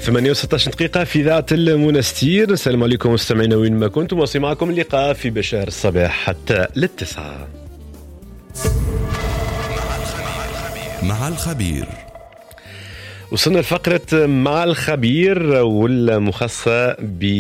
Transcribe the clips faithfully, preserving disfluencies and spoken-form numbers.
ثمانية وستة عشر دقيقة في إذاعة المنستير. السلام عليكم مستمعينا وين ما كنتم، وصي معكم اللقاء في بشار الصباح حتى للتسعة مع الخبير. وصلنا لفقرة مع الخبير والمخصصة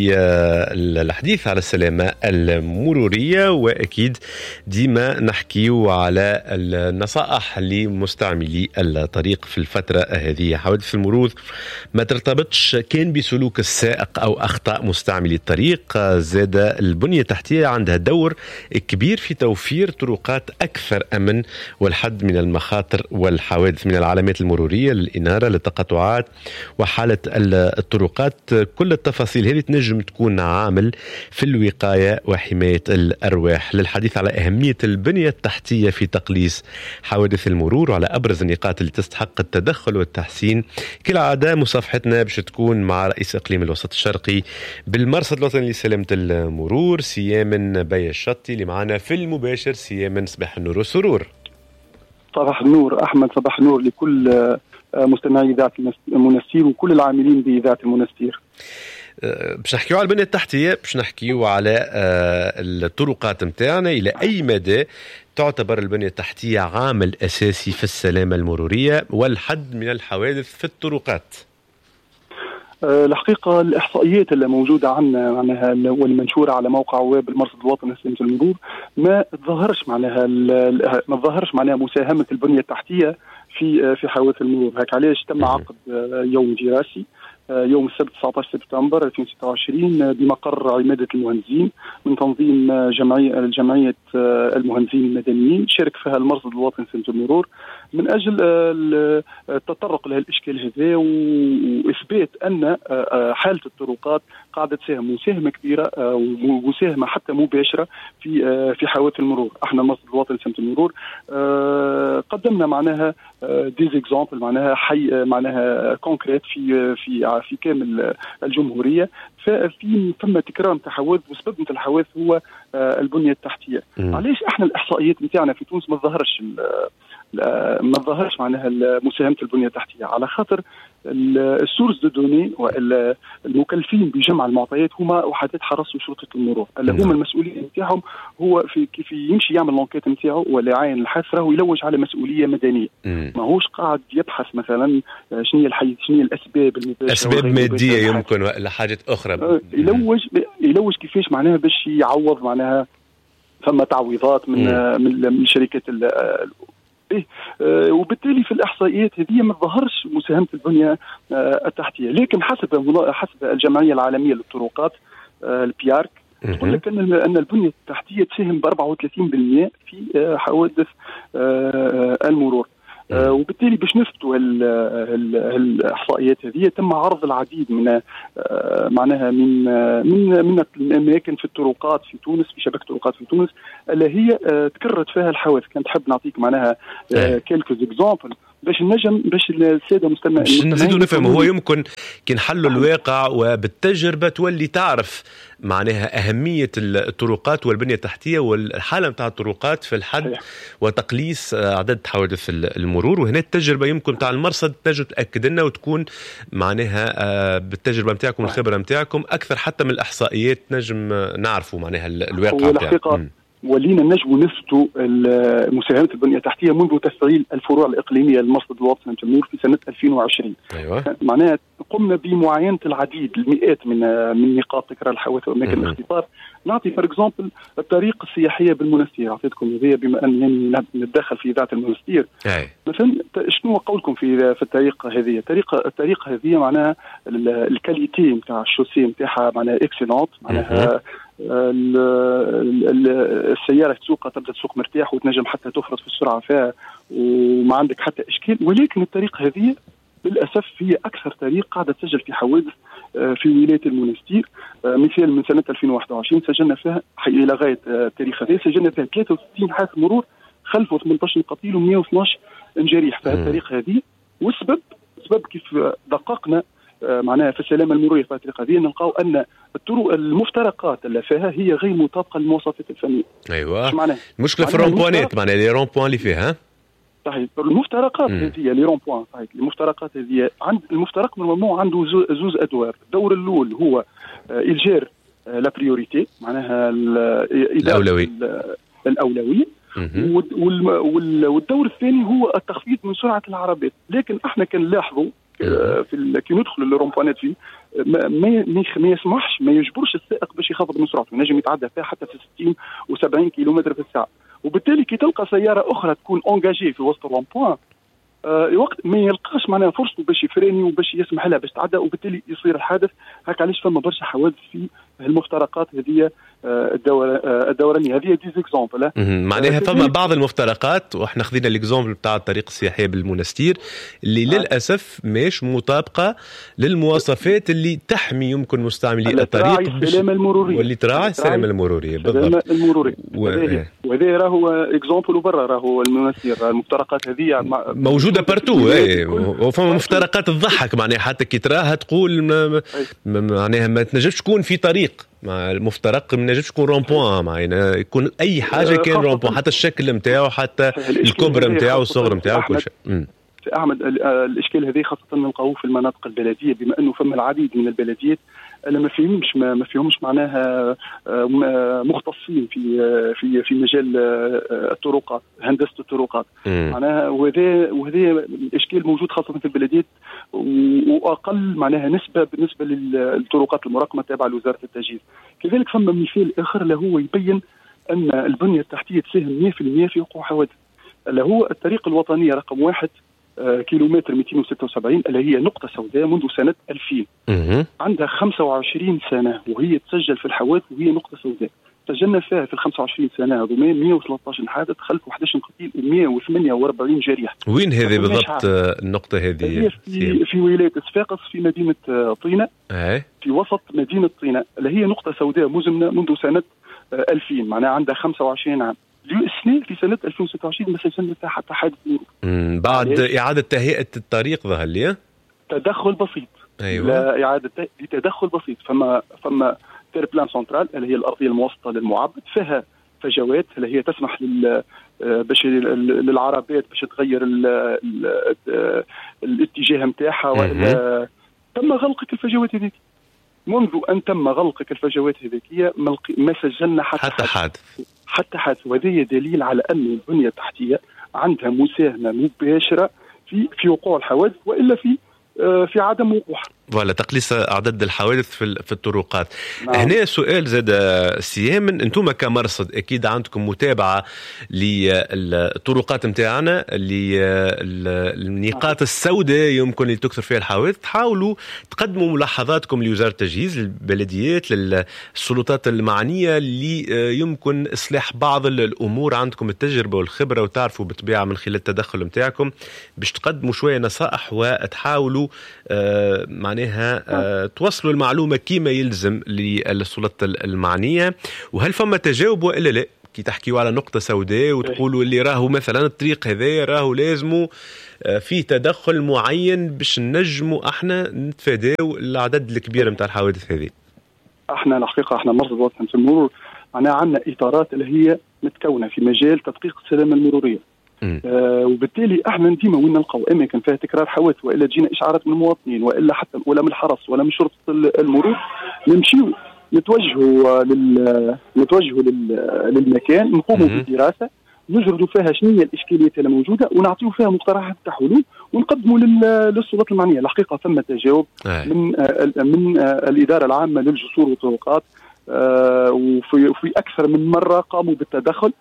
بالحديث على السلامة المرورية، وأكيد ديما نحكيو على النصائح لمستعملي الطريق في الفترة هذه. حوادث المرور ما ترتبطش كان بسلوك السائق أو أخطاء مستعملي الطريق، زاد البنية التحتية عندها دور كبير في توفير طرقات أكثر أمن والحد من المخاطر والحوادث، من العلامات المرورية للإنارة للتقاطعات وحالة الطرقات. كل التفاصيل هذه تنجم تكون عامل في الوقاية وحماية الأرواح. للحديث على أهمية البنية التحتية في تقليص حوادث المرور وعلى أبرز النقاط اللي تستحق التدخل والتحسين، كالعادة مصافحتنا باش تكون مع رئيس إقليم الوسط الشرقي بالمرصد الوطني لسلامة المرور سيامن بي الشطي اللي معنا في المباشر. سيامن، صباح النور والسرور. صباح النور أحمد، صباح النور لكل مستمعي إذاعة المنستير وكل العاملين بإذاعة المنستير. باش نحكيو على البنية التحتية، باش نحكيو على الطرقات متاعنا. إلى أي مدى تعتبر البنية التحتية عامل أساسي في السلامة المرورية والحد من الحوادث في الطرقات؟ الحقيقة الإحصائيات اللي موجودة عنا معناها والمنشورة على موقع ويب المرصد الوطني لسلامة المرور ما تظهرش معناها ما تظهرش معناها مساهمة البنية التحتية في في حوادث المرور. هيك علاش تم عقد يوم دراسي يوم السبت تسعة عشر سبتمبر ألفين وستة وعشرين بمقر عمادة المهندسين من تنظيم جمعية الجمعية المهندسين المدنيين، شارك فيها المرصد الوطني لسلامة المرور من أجل التطرق لهالإشكال هذا وإثبات أن حالة الطرقات قاعدة تساهم مساهمة كبيرة ومساهمة حتى مباشرة في في حوادث المرور. احنا المرصد الوطني لسلامة المرور قدمنا معناها دي زيكزامبل معناها حي معناها كونكريت في في في كامل الجمهورية. ففي ثم تكرار نتاع حوادث، وسبب نتاع الحوادث هو البنية التحتية. علاش احنا الإحصائيات نتاعنا في تونس ما ظهرش ما ظهرش معناها مساهمة البنية التحتية؟ على خاطر السورس دو دوني والمكلفين بجمع المعطيات هما وحدات حرس وشرطة المرور اللي هما المسؤولين نتاعهم هو في كيف يمشي يعمل لونكيت نتاعو ولا يعاين الحادثة ويلوج على مسؤولية مدنية. ما هوش قاعد يبحث مثلا شنو هي الحي شنو هي الأسباب المباشرة، أسباب مادية يمكن ولا حاجات أخرى. يلوج يلوج كيفاش معناها باش يعوض معناها ثم تعويضات من من, من شركات إيه آه وبالتالي في الإحصائيات هذه ما ظهرش مساهمة البنية آه التحتية. لكن حسب حسب الجمعية العالمية للطرقات آه البيارك تقول لك أن أن البنية التحتية تساهم ب أربعة وثلاثين بالمئة في آه حوادث آه المرور. آه وبالتالي باش نثبتوا الإحصائيات هذه تم عرض العديد من آه معناها من آه من من الأماكن في الطرقات في تونس، في شبكة طرقات في تونس اللي هي آه تكررت فيها الحوادث. كنت حاب نعطيك معناها آه كيلكو اكزامبل باش النجم باش الساده المستمعين باش نزيدوا نفهم. هو يمكن كي نحلوا الواقع وبالتجربه تولي تعرف معناها أهمية الطرقات والبنية التحتية والحالة متاع الطرقات في الحد صحيح. وتقليص عدد حوادث المرور. وهنا التجربة يمكن متاع المرصد تنجم تأكد لنا وتكون معناها بالتجربة متاعكم والخبرة متاعكم أكثر حتى من الإحصائيات نجم نعرفوا معناها الواقع متاعكم. ولينا نجم نثبتوا مساهمة البنية التحتية منذ تفعيل الفروع الإقليمية للمرصد الوطني للمرور في سنة ألفين وعشرين. أيوة. معناها قمنا بمعاينة العديد المئات من من نقاط تكرار الحوادث وأماكن الاختطاف. نعطي فور اكزامبل الطريق السياحية بالمنستير، أعطيتكم هذه بما أن يعني نتدخل في إذاعة المنستير. أي. مثلا شنو قولكم في في الطريق هذه؟ الطريق الطريق هذه معناها الكاليتي نتاع الشوسي نتاعها معناها اكسلونت، معناها السيارة تسوقها تبدأ تسوق مرتاح وتنجم حتى تفرط في السرعة فيها وما عندك حتى إشكال. ولكن الطريق هذه للأسف هي أكثر طريق قاعدة تسجل في حوادث في ولاية المنستير. مثال من سنة ألفين وواحد وعشرين سجلنا فيها إلى غاية التاريخ هذا سجلنا فيها ثلاثة وستين حادث مرور خلفه ثمانية عشر قتيل ومئة واثناشر جريح في الطريق هذه. والسبب سبب كيف دققنا معناها في السلامة المرورية في الطريق هذه نلقاو أن الطرق المفترقات اللي فيها هي غير مطابقة للمواصفات الفنية. أيوة. مشكلة في الرومبوانات معناها لي رومبوان اللي فيها صحيح. المفترقات هذه لي رون بوان صحيح. المفترقات هذه عند المفترق نورمالمون عنده زوز ادوار. الدور الاول هو الجير لا بريوريتي، معناها الاولويه الاولويه والدور الثاني هو التخفيض من سرعه العربات. لكن احنا كنلاحظوا في كي ندخل للرومبوانات فيه ما ما يسمحش، ما يجبرش السائق باش يخفض من سرعته، ينجم يتعدى فيها حتى في ستين وسبعين كيلومتر في الساعه. وبالتالي كي تلقى سياره اخرى تكون اونجاجي في وسط الرومبوان آه وقت ما يلقاش معناها فرصته باش يفريني وباش يسمح لها باش تعدى، وبالتالي يصير الحادث. هكا علاش فما برشا حوادث في المفترقات هذه الدور الدورانيه. هذه دي زيكزامبل معناها فما بعض المفترقات، وإحنا خذينا الاكزامبل بتاع الطريق السياحيه بالمنستير اللي آه. للاسف مش مطابقه للمواصفات اللي تحمي يمكن مستعملي الطريق السلامه المروريه واللي تراعي السلامه المروريه بالضبط. المروريه و... وهذا راهو اكزامبل وبرا راهو المنستير. المفترقات هذه موجوده بارتو، اي وفما مفترقات تضحك معناها حتى كي تراها تقول معناها ما تنجمش تكون في طريق مع المفترق، ما نجمش يكون رومبوان معنا، يكون اي حاجه كان رومبوان، حتى الشكل نتاعو حتى الكبر نتاعو والصغر نتاعو كل شيء. احمد الاشكال هذه خاصه نلقاوه في المناطق البلديه، بما انه فما العديد من البلديات انا ما فيهمش ما فيهمش معناها مختصين في في في مجال الطرقات، هندسه الطرقات معناها. وهذا وهذا الاشكال موجود خاصه في البلديات، واقل معناها نسبه بالنسبه للطرقات المراقمه تابعه لوزاره التجهيز. كذلك فما مثال اخر اللي هو يبين ان البنيه التحتيه تساهم مئة بالمئة في وقوع حوادث، اللي هو الطريق الوطنيه رقم واحد كيلومتر مئتين وستة وسبعين اللي هي نقطة سوداء منذ سنة ألفين. عندها خمسة وعشرين سنة وهي تسجل في الحوادث وهي نقطة سوداء. سجلنا فيها في ال خمسة وعشرين سنة هذوما مئة وثلاثة عشر حادث، خلف واحد عشر قتيل ومئة وثمانية وأربعين جريح. وين هذه بالضبط النقطة هذه؟ في, في ولاية صفاقس في مدينة طينة. أي. في وسط مدينة طينة اللي هي نقطة سوداء مزمنة منذ سنة ألفين، معناها عندها خمسة وعشرين عام. السنة في سنة ألفين وستة وعشرين ما سجلنا فيها حتى حادث مرور. بعد إعادة تهيئة الطريق ظهر لي تدخل بسيط. أيوة. لا إعادة تدخل بسيط. فما فما تير بلان سنترال اللي هي الأرضية الموسطة للمعبد، فيها فجوات اللي هي تسمح لل باش للعربات باش تغير ال ال الاتجاه نتاعها، ولا تم غلق الفجوات هذيك. منذ أن تم غلق الفجوات هذيك ما سجلنا حتى, حتى حادث حتى حادث. وهذا دليل على أن البنية التحتية عندها مساهمة مباشرة في في وقوع الحوادث، وإلا في في عدم وقوعها. ولا تقليص أعداد الحوادث في في الطرقات. نعم. هنا سؤال زاد سيامن، أنتم كمرصد أكيد عندكم متابعة للطرقات متاعنا، للنقاط السوداء يمكن اللي تكثر فيها الحوادث، تحاولوا تقدموا ملاحظاتكم لوزارة التجهيز، للبلديات، للسلطات المعنية اللي يمكن إصلاح بعض الأمور. عندكم التجربة والخبرة وتعرفوا بالطبيعة من خلال التدخل متاعكم باش تقدموا شوية نصائح وتحاولوا معناها آه توصلوا المعلومة كيما يلزم للسلطة المعنية. وهل فما تجاوب وإلا لا؟ كي تحكيوا على نقطة سوداء وتقولوا اللي راهو مثلا الطريق هذا راهو لازموا آه فيه تدخل معين باش نجموا احنا نتفاداو العدد الكبير متاع الحوادث هذه. احنا الحقيقة احنا مرصد وطني في المرور معناها عندنا إطارات اللي هي متكونة في مجال تدقيق السلامة المرورية. آه وبالتالي احنا ديما وين نلقاو اماكن فيها تكرار حوادث، والا تجينا اشعارات من المواطنين، والا حتى ولا من الحرس ولا من شرطه المرور، نمشيو نتوجهوا لل نتوجهوا لل... للمكان، نقوموا بالدراسه، نجردوا فيها شنو هي الاشكاليات اللي موجوده، ونعطيو فيها مقترحات تاع حلول، ونقدموا لل... للسلطات المعنيه. الحقيقه ثم تجاوب من آه من آه الاداره العامه للجسور والطرقات، آه وفي... وفي اكثر من مره قاموا بالتدخل،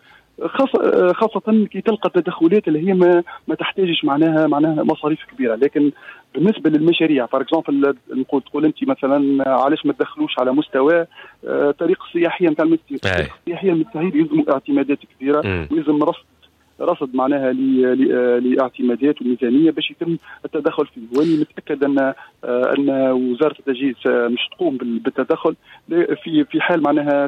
خاصة خاصة كي تلقى تدخلات اللي هي ما ما تحتاجش معناها معناها مصاريف كبيرة. لكن بالنسبة للمشاريع فار اكزامبل نقول تقول أنت مثلا علاش ما تدخلوش على مستوى طريق السياحية نتاع المستير. الطريق السياحية المستهيد يلزم اعتمادات كبيرة، ويلزم رصد رصد معناها لاعتمادات وميزانيه باش يتم التدخل فيه. واني متاكد ان ان وزاره التجهيز مش تقوم بالتدخل في في حال معناها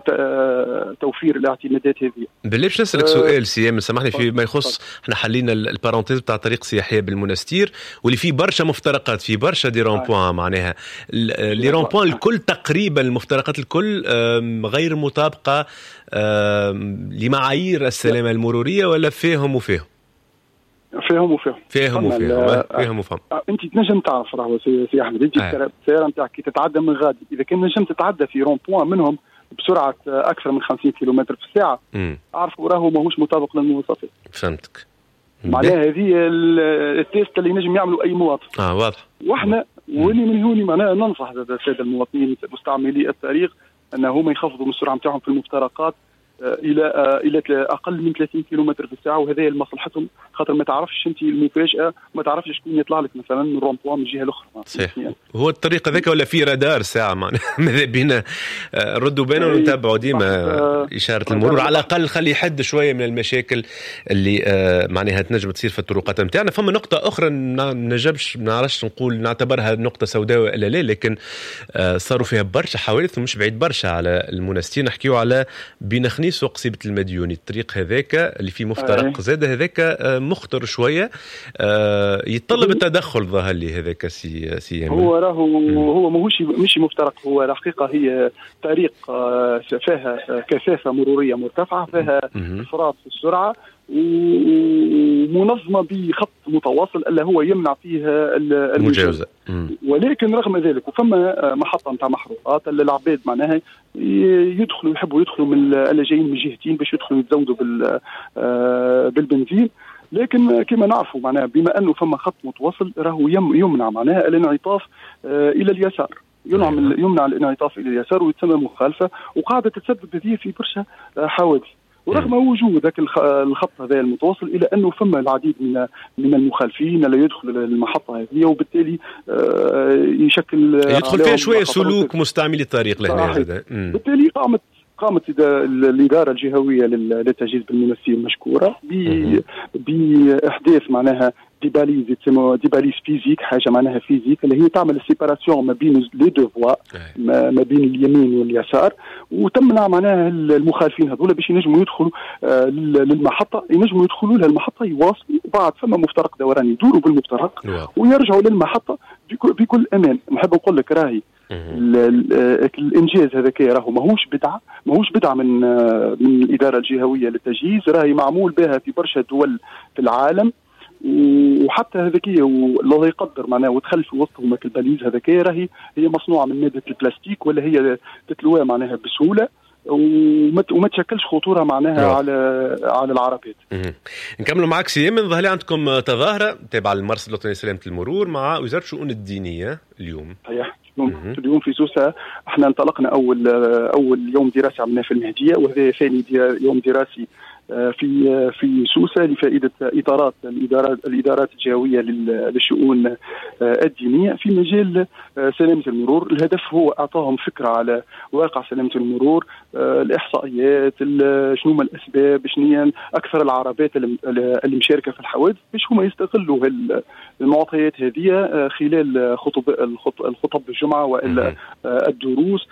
توفير الاعتمادات هذه. بالله باش نسالك سؤال سيام سامحني فيما يخص، احنا حلينا البارونتيز تاع طريق سياحيه بالمنستير واللي فيه برشا مفترقات، فيه برشا دي رامبوان، معناها لي رامبوان الكل تقريبا المفترقات الكل غير مطابقه لمعايير السلامه المروريه ولا فيهم وفيهم؟ فيهم وفيهم فيهم وفيهم فيهم وفهم. انت تنجم تعرف راهو سي, سي احمد انت آه. السياره نتاعك كي تتعدى من غادي، اذا كان نجم تتعدى في رون بوان منهم بسرعه اكثر من خمسين كيلومتر في الساعه اعرفوا راهو ماهوش مطابق للمواصفات. فهمتك. معناها هذه التيست اللي نجم يعملوا اي مواطن. اه واضح. واحنا ولي من هوني معناها ننصح الساده المواطنين مستعملي الطريق انهم يخفضوا من السرعه نتاعهم في المفترقات الى الى اقل من ثلاثين كيلومتر في الساعه، وهذا لمصلحتهم، خاطر ما تعرفش انت المفاجاه، ما تعرفش شكون يطلع لك مثلا من رون بوان من الجهه الاخرى. صحيح. هو الطريق هذاك ولا في رادار ساعه معناها ماذا بينا نردوا بينا ونتابعوا ديما اشاره المرور، على الاقل خلي حد شويه من المشاكل اللي معناها تنجم تصير في الطرقات نتاعنا. فما نقطه اخرى ما نجمش ما نعرفش نقول نعتبرها نقطه سوداء ولا لا، لكن صاروا فيها برشا حوادث ومش بعيد برشا على المنستين. نحكيو على بين خنيس وقصيبة المديوني، الطريق هذاك اللي فيه مفترق زاد هذاك مخطر شوية، يتطلب التدخل. ظهر لي هذاك سي سي هو راهو هو ماهوش مش مفترق، هو الحقيقة هي طريق فيها كثافة مرورية مرتفعة، فيها افراط في السرعة ومنظمة بخط متواصل اللي هو يمنع فيها المجاوزة. ولكن رغم ذلك وفما محطة نتاع محروقات اللي العباد معناها يدخلوا يحبوا يدخلوا من اللي جايين من جهتين باش يدخلوا يتزودوا بال بالبنزين، لكن كما نعرفوا معناها بما انه فما خط متواصل راهو يمنع معناها الانعطاف الى اليسار، يمنع يمنع الانعطاف الى اليسار ويتسمى مخالفه، وقاعده تتسبب هذه في برشا حوادث. ورغم وجود ذاك الخط هذا المتواصل الا انه فما العديد من من المخالفين اللي يدخلوا المحطه هذه، وبالتالي يشكل يدخل فيها شويه سلوك مستعملي الطريق لهنا. بالتالي قامت قامت الإدارة الجهوية للتجهيز بالمنسيين مشكورة بإحداث معناها دي باليز يتسموا دي باليز فيزيك، حاجة معناها فيزيك اللي هي تعمل السيباراسيون ما بين لي دو فوا ما بين اليمين واليسار، وتمنع معناها المخالفين هذول باش ينجموا يدخلوا للمحطة، ينجموا يدخلوا لها المحطة يواصلوا، وبعد فما مفترق دوراني يدوروا بالمفترق ويرجعوا للمحطة بكل أمان. نحب نقول لك راهي الانجاز هذاك راهو ماهوش بدعه، ماهوش بدعه من من الاداره الجهويه للتجهيز، راهي معمول بها في برشا دول في العالم، وحتى هذاكيه والله يقدر معناه ودخل في وسطهم الباليز هذاكيه راهي هي مصنوعه من ماده البلاستيك، ولا هي تتلوى معناها بسهوله وما تشكلش خطوره معناها على على العربات. نكملوا معك سيام. ظهر لي عندكم تظاهره تابعه للمرصد الوطني لسلامه المرور مع وزاره الشؤون الدينيه اليوم. صحيح. اليوم في سوسة احنا انطلقنا اول اول يوم دراسي عملناه في المهديه، وهذا ثاني يوم دراسي في في سوسة لفائده اطارات الادارات الادارات الجهويه للشؤون الدينيه في مجال سلامه المرور. الهدف هو اعطاهم فكره على واقع سلامه المرور، الاحصائيات، شنو هما الاسباب، شنو اكثر العربات اللي مشاركه في الحوادث، باش هما يستغلوا المعطيات هذه خلال خطب الخطب الجمعه والا الدروس.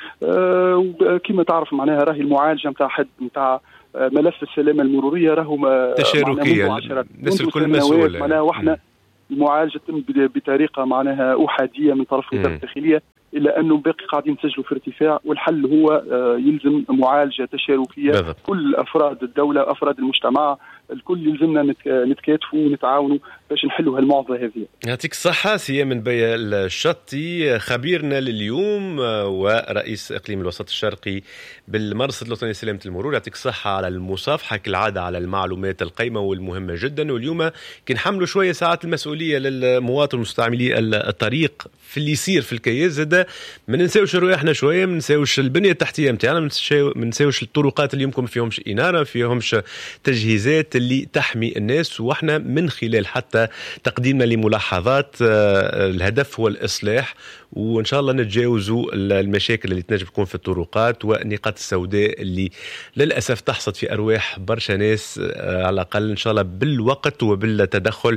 كما تعرف معناها راهي المعالجه نتاع حد نتاع ملف السلامه المروريه راهو تشاركيه الناس الكل مسؤول معناها، واحنا المعالجه تم بطريقه معناها احاديه من طرف وزاره الداخليه، الا انه باقي قاعدين نسجلوا في ارتفاع، والحل هو يلزم معالجه تشاركيه بذب. كل افراد الدوله افراد المجتمع الكل يلزمنا نتكاتفوا ونتعاونوا باش نحلوا هالمعضله هذه. يعطيك الصحه سي من بيا الشطي، خبيرنا لليوم ورئيس اقليم الوسط الشرقي بالمرصد الوطني لسلامه المرور. يعطيك الصحه على المصافحه كالعاده على المعلومات القيمه والمهمه جدا. واليوم كي نحملوا شويه ساعات المسؤوليه للمواطن المستعملي الطريق في اللي يصير في الكياس، زاد ما ننساوش رواحنا شويه، ما ننساوش البنيه التحتيه نتاعنا، ما ننساوش الطرقات اللي يمكن فيهمش اناره، فيهمش تجهيزات اللي تحمي الناس، واحنا من خلال حتى تقديمنا لملاحظات الهدف هو الإصلاح، وإن شاء الله نتجاوزوا المشاكل اللي تنجم تكون في الطرقات والنقاط السوداء اللي للأسف تحصد في أرواح برشا ناس. على الأقل إن شاء الله بالوقت وبالتدخل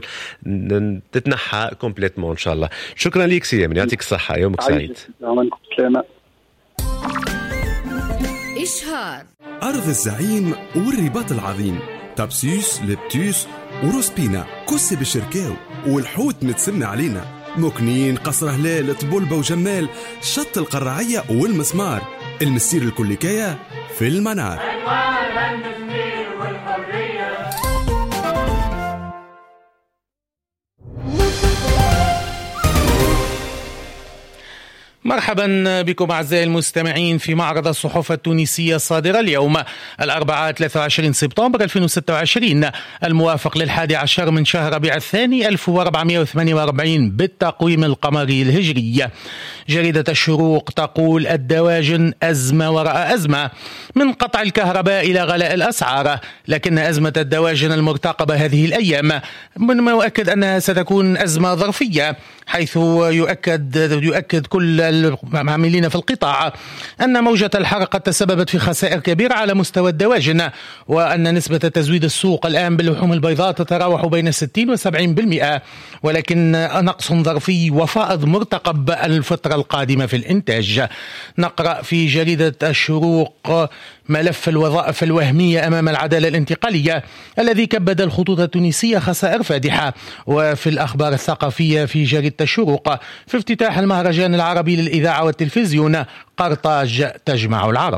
تتنحى كومبليتمون إن شاء الله. شكرا لك سيامن، يعطيك الصحة، يومك سعيد. إشهار أرض الزعيم والرباط العظيم، تابسيس لبتيس وروسبينا كسب الشركاو، والحوت متسمى علينا، مكنين قصر هلال طبولبة وجمال، شط القرعية والمسمار، المسير الكليكية في المنار. مرحبا بكم أعزائي المستمعين في معرض الصحف التونسية الصادرة اليوم الأربعاء ثلاثة وعشرين سبتمبر ألفين وستة وعشرين الموافق للحادي عشر من شهر ربيع الثاني ألف وأربعمائة وثمانية وأربعين بالتقويم القمري الهجري. جريدة الشروق تقول الدواجن أزمة وراء أزمة، من قطع الكهرباء إلى غلاء الأسعار، لكن أزمة الدواجن المرتقبة هذه الأيام من المؤكد أنها ستكون أزمة ظرفية، حيث يؤكد يؤكد كل العاملين في القطاع أن موجة الحر قد تسببت في خسائر كبيرة على مستوى الدواجن، وأن نسبة تزويد السوق الآن باللحوم البيضاء تتراوح بين ستين وسبعين بالمئة، ولكن نقص ظرفي وفائض مرتقب الفترة القادمة في الإنتاج. نقرأ في جريدة الشروق ملف الوظائف الوهمية أمام العدالة الانتقالية الذي كبد الخطوط التونسية خسائر فادحة. وفي الأخبار الثقافية في جريدة الشروق في افتتاح المهرجان العربي للإذاعة والتلفزيون قرطاج تجمع العرب.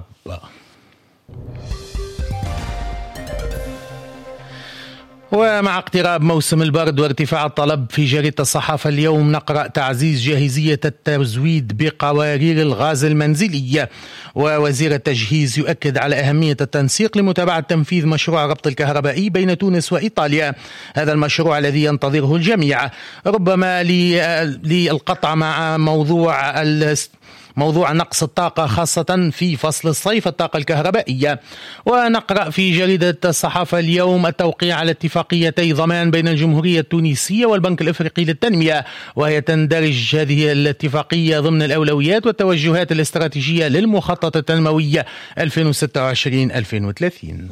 ومع اقتراب موسم البرد وارتفاع الطلب في جريدة الصحافة اليوم نقرأ تعزيز جاهزية التزويد بقوارير الغاز المنزلي، ووزير التجهيز يؤكد على أهمية التنسيق لمتابعة تنفيذ مشروع الربط الكهربائي بين تونس وإيطاليا. هذا المشروع الذي ينتظره الجميع ربما للقطع مع موضوع موضوع نقص الطاقة خاصة في فصل الصيف الطاقة الكهربائية. ونقرأ في جريدة الصحافة اليوم التوقيع على اتفاقيتي ضمان بين الجمهورية التونسية والبنك الإفريقي للتنمية، وهي تندرج هذه الاتفاقية ضمن الأولويات والتوجهات الاستراتيجية للمخطط التنموي ألفين وستة وعشرين ألفين وثلاثين.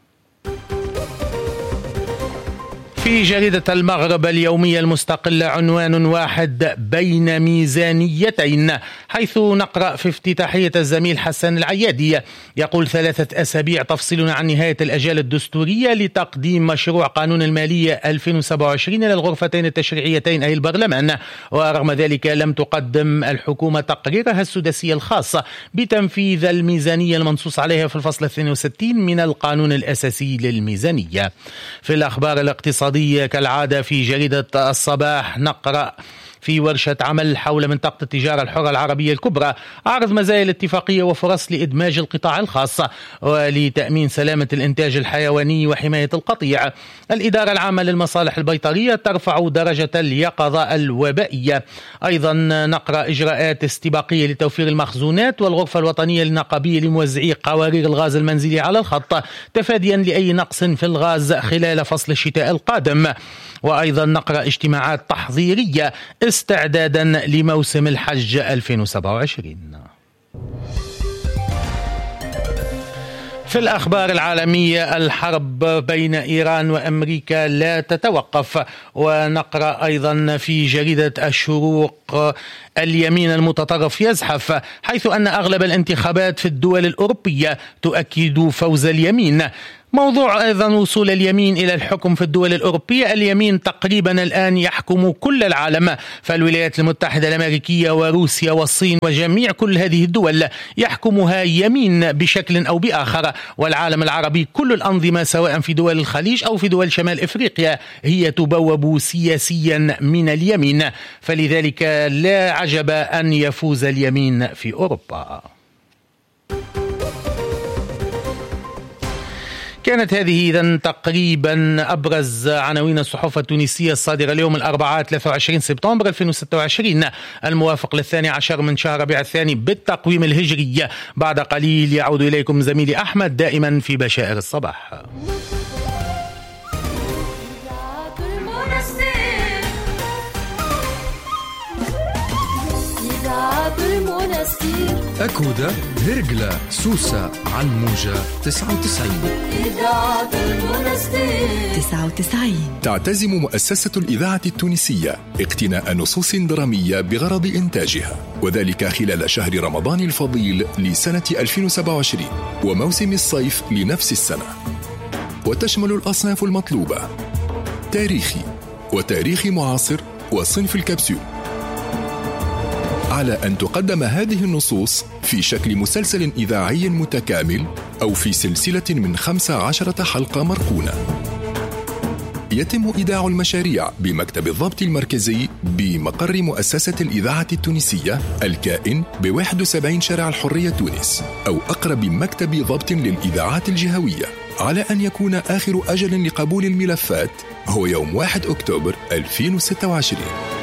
في جريدة المغرب اليومية المستقلة عنوان واحد بين ميزانيتين، حيث نقرأ في افتتاحية الزميل حسن العيادي يقول ثلاثة أسابيع تفصلنا عن نهاية الأجال الدستورية لتقديم مشروع قانون المالية ألفين وسبعة وعشرين إلى الغرفتين التشريعيتين أي البرلمان، ورغم ذلك لم تقدم الحكومة تقريرها السداسي الخاص بتنفيذ الميزانية المنصوص عليها في الفصل اثنين وستين من القانون الأساسي للميزانية. في الأخبار الاقتصادية كالعادة في جريدة الصباح نقرأ في ورشة عمل حول منطقة التجارة الحرة العربية الكبرى عرض مزايا الاتفاقية وفرص لإدماج القطاع الخاص ولتأمين سلامة الإنتاج الحيواني وحماية القطيع. الإدارة العامة للمصالح البيطرية ترفع درجة اليقظة الوبائية. أيضا نقرأ إجراءات استباقية لتوفير المخزونات، والغرفة الوطنية للنقابية لموزعي قوارير الغاز المنزلي على الخط تفاديا لأي نقص في الغاز خلال فصل الشتاء القادم. وأيضا نقرأ اجتماعات تحضيرية استعدادا لموسم الحج ألفين وسبعة وعشرين. في الأخبار العالمية الحرب بين إيران وأمريكا لا تتوقف. ونقرأ أيضا في جريدة الشروق اليمين المتطرف يزحف، حيث أن أغلب الانتخابات في الدول الأوروبية تؤكد فوز اليمين. موضوع أيضا وصول اليمين إلى الحكم في الدول الأوروبية. اليمين تقريبا الآن يحكم كل العالم، فالولايات المتحدة الأمريكية وروسيا والصين وجميع كل هذه الدول يحكمها يمين بشكل أو بآخر، والعالم العربي كل الأنظمة سواء في دول الخليج أو في دول شمال إفريقيا هي تبوب سياسيا من اليمين، فلذلك لا عجب أن يفوز اليمين في أوروبا. كانت هذه إذن تقريبا أبرز عناوين الصحف التونسية الصادرة اليوم الأربعاء ثلاثة وعشرين سبتمبر ألفين وستة وعشرين الموافق للثاني عشر من شهر ربيع الثاني بالتقويم الهجري. بعد قليل يعود إليكم زميلي أحمد دائما في بشائر الصباح. أكودة هرقلة سوسة على الموجة تسعة وتسعين تسعة وتسعين. تعتزم مؤسسة الإذاعة التونسية اقتناء نصوص درامية بغرض إنتاجها، وذلك خلال شهر رمضان الفضيل لسنة ألفين وسبعة وعشرين وموسم الصيف لنفس السنة، وتشمل الأصناف المطلوبة: تاريخي وتاريخي معاصر وصنف الكبسول، على أن تقدم هذه النصوص في شكل مسلسل إذاعي متكامل أو في سلسلة من خمس عشرة حلقة مركونة. يتم إيداع المشاريع بمكتب الضبط المركزي بمقر مؤسسة الإذاعة التونسية الكائن ب واحد وسبعين شارع الحرية تونس، أو أقرب مكتب ضبط للإذاعات الجهوية، على أن يكون آخر أجل لقبول الملفات هو يوم واحد أكتوبر ألفين وستة وعشرين.